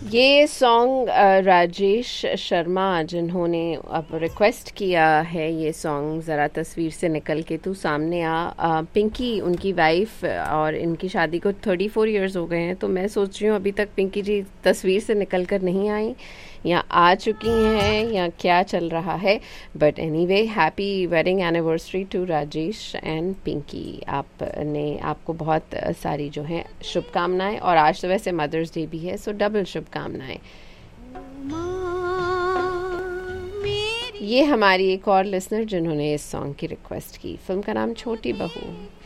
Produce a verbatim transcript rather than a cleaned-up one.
ये सॉन्ग राजेश शर्मा जिन्होंने अब रिक्वेस्ट किया है, ये सॉन्ग ज़रा तस्वीर से निकल के तू सामने आ। अ, पिंकी उनकी वाइफ, और इनकी शादी को थर्टी फोर ईयर्स हो गए हैं, तो मैं सोच रही हूँ अभी तक पिंकी जी तस्वीर से निकल कर नहीं आई, या आ चुकी हैं, या क्या चल रहा है। But anyway, happy wedding anniversary to Rajesh and Pinky. आपने आपको बहुत सारी जो है शुभकामनाएं, और आज तो वैसे मदर्स डे भी है, सो डबल शुभकामनाएं। ये हमारी एक और लिसनर जिन्होंने इस सॉन्ग की रिक्वेस्ट की। फिल्म का नाम छोटी बहू।